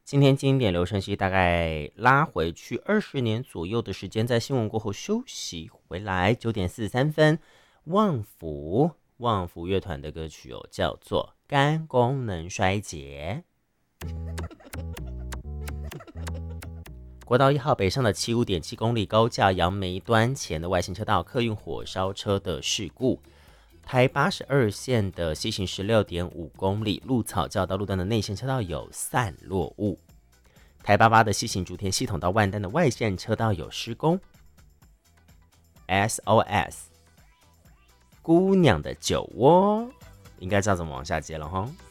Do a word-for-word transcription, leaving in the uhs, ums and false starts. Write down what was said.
今天经典留声机大概拉回去二十年左右的时间，在新闻过后休息回来，九点四十三分，旺福旺福乐团的歌曲哦，叫做《肝功能衰竭》。国道一号北上的七五点七公里高架杨梅端前的外线车道客运火烧车的事故。台八十二线的西行十六点五公里鹿草交道路段的内线车道有散落物。台八八的西行竹田系统到万丹的外线车道有施工。S O S 姑娘的酒窝，应该知道怎么往下接了齁。